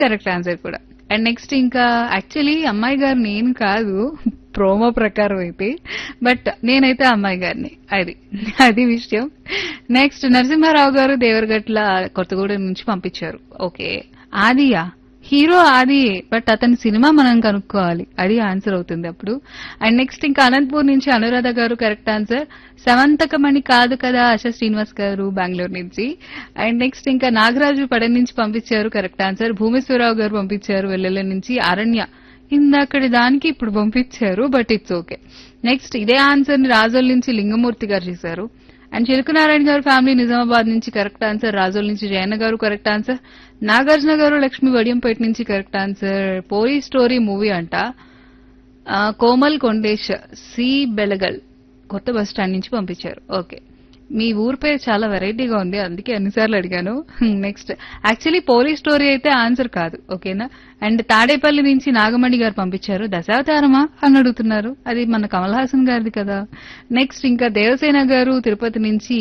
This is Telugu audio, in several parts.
కరెక్ట్ ఆన్సర్ కూడా. అండ్ నెక్స్ట్ ఇంకా యాక్చువల్లీ అమ్మాయి గారు నేను కాదు ప్రోమో ప్రకారం అయితే, బట్ నేనైతే అమ్మాయి గారిని. అది అది విషయం. నెక్స్ట్ నరసింహారావు గారు దేవరగట్ల కొత్తగూడెం నుంచి పంపించారు. ఓకే, ఆదియా హీరో ఆది, బట్ అతని సినిమా మనం కనుక్కోవాలి, అది ఆన్సర్ అవుతుంది అప్పుడు. అండ్ నెక్స్ట్ ఇంకా అనంతపూర్ నుంచి అనురాధ గారు కరెక్ట్ ఆన్సర్. సమంతకమణి కాదు కదా ఆశా శ్రీనివాస్ గారు బెంగళూరు నుంచి. అండ్ నెక్స్ట్ ఇంకా నాగరాజు పడన్ నుంచి పంపించారు కరెక్ట్ ఆన్సర్. భూమేశ్వరరావు గారు పంపించారు వెల్లెల నుంచి. అరణ్య ఇందాకటి దానికి ఇప్పుడు పంపించారు, బట్ ఇట్స్ ఓకే. నెక్స్ట్ ఇదే ఆన్సర్ ని రాజోల్ నుంచి లింగమూర్తి గారు చేశారు. అండ్ చిలుకనారాయణ గారు ఫ్యామిలీ నిజామాబాద్ నుంచి కరెక్ట్ ఆన్సర్. రాజోల్ నుంచి జయన్న గారు కరెక్ట్ ఆన్సర్. నాగార్జున గారు లక్ష్మి వడియంపేట నుంచి correct answer. Police story movie అంట. కోమల్ కొండేష్ సి బెలగల్ కొత్త బస్ స్టాండ్ నుంచి పంపించారు. ఓకే, మీ ఊరి పేరు చాలా వెరైటీగా ఉంది, అందుకే అన్నిసార్లు అడిగాను. నెక్స్ట్ యాక్చువల్లీ పోలీస్ స్టోరీ అయితే ఆన్సర్ కాదు, ఓకేనా. అండ్ తాడేపల్లి నుంచి నాగమణి గారు పంపించారు. దశావతారమా అని అడుగుతున్నారు, అది మన కమల్ హాసన్ గారిది కదా. నెక్స్ట్ ఇంకా దేవసేన గారు తిరుపతి నుంచి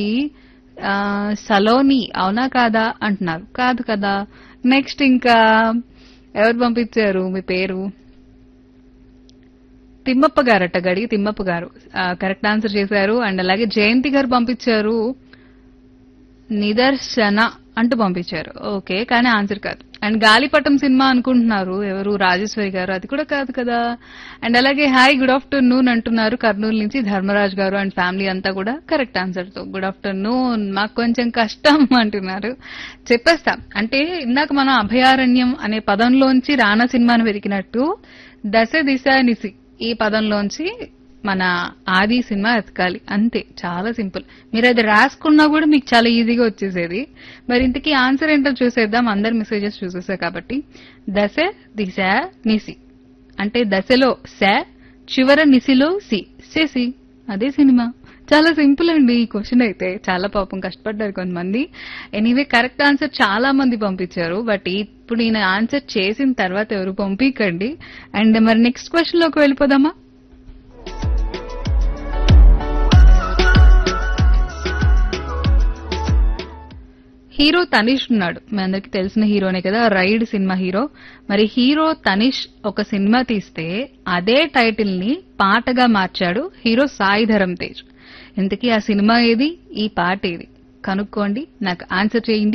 సలోని అవునా కాదా అంటున్నారు, కాదు కదా. నెక్స్ట్ ఇంకా ఎవరు పంపించారు మీ పేరు, తిమ్మప్ప గారట, గడిగి తిమ్మప్ప గారు కరెక్ట్ ఆన్సర్ చేశారు. అండ్ అలాగే జయంతి గారు పంపించారు నిదర్శన అంటూ పంపించారు. ఓకే, కానీ ఆన్సర్ కాదు. అండ్ గాలిపటం సినిమా అనుకుంటున్నారు ఎవరు, రాజేశ్వరి గారు, అది కూడా కాదు కదా. అండ్ అలాగే హాయ్ గుడ్ ఆఫ్టర్నూన్ అంటున్నారు కర్నూలు నుంచి ధర్మరాజ్ గారు అండ్ ఫ్యామిలీ అంతా కూడా కరెక్ట్ ఆన్సర్ తో గుడ్ ఆఫ్టర్నూన్, మాకు కొంచెం కష్టం అంటున్నారు. చెప్పేస్తాం, అంటే ఇందాక మనం అభయారణ్యం అనే పదంలోంచి రానా సినిమాను వెతికినట్టు దశ దిశ నిసి ఈ పదంలోంచి మన ఆది సినిమా ఎతకాలి, అంతే, చాలా సింపుల్. మీరు అది రాసుకున్నా కూడా మీకు చాలా ఈజీగా వచ్చేసేది. మరి ఇంతకీ ఆన్సర్ ఏంటో చూసేద్దాం, అందరు మెసేజెస్ చూసేసా కాబట్టి. దశ దిశ నిసి అంటే దశలో స, చివర నిసిలో సి, సేసి, అదే సినిమా. చాలా సింపుల్ అండి ఈ క్వశ్చన్ అయితే, చాలా పాపం కష్టపడ్డారు కొంతమంది. ఎనీవే కరెక్ట్ ఆన్సర్ చాలా మంది పంపించారు, బట్ ఇప్పుడు నేను ఆన్సర్ చేసిన తర్వాత ఎవరు పంపించండి. అండ్ మరి నెక్స్ట్ క్వశ్చన్ లోకి వెళ్ళిపోదామా. హీరో తనిష్ ఉన్నాడు, మీ అందరికి తెలిసిన హీరోనే కదా, రైడ్ సినిమా హీరో. మరి హీరో తనిష్ ఒక సినిమా తీస్తే అదే టైటిల్ ని పాటగా మార్చాడు హీరో సాయి ధరమ్ తేజ్. ఇంతకీ ఆ సినిమా ఏది, ఈ పాట ఏది, కనుక్కోండి, నాకు ఆన్సర్ చేయండి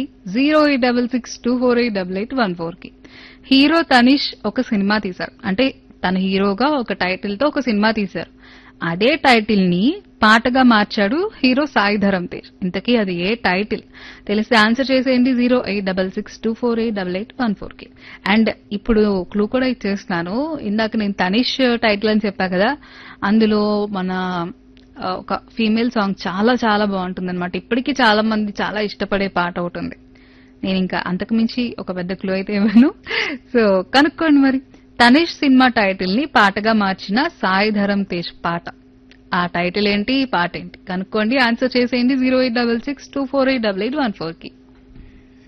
08662488814 కి. హీరో తనిష్ ఒక సినిమా తీశారు, అంటే తన హీరోగా ఒక టైటిల్ తో ఒక సినిమా తీశారు, అదే టైటిల్ ని పాటగా మార్చాడు హీరో సాయి ధరమ్ తేజ్. ఇంతకీ అది ఏ టైటిల్ తెలిస్తే ఆన్సర్ చేసేయండి 08662488814 కి. అండ్ ఇప్పుడు క్లూ కూడా ఇచ్చేస్తున్నాను, ఇందాక నేను తనిష్ టైటిల్ అని చెప్పా కదా, అందులో మన ఒక ఫీమేల్ సాంగ్ చాలా చాలా బాగుంటుంది అనమాట. ఇప్పటికీ చాలా మంది చాలా ఇష్టపడే పాట ఒకటి ఉంది. నేను ఇంకా అంతకుమించి ఒక పెద్ద క్లూ అయితే ఇవ్వను, సో కనుక్కోండి మరి. తనిష్ సినిమా టైటిల్ ని పాటగా మార్చిన సాయి ధరమ్ తేజ్ పాట, ఆ టైటిల్ ఏంటి, ఈ పాట ఏంటి, కనుక్కోండి, ఆన్సర్ చేసేయండి 08662488814 కి.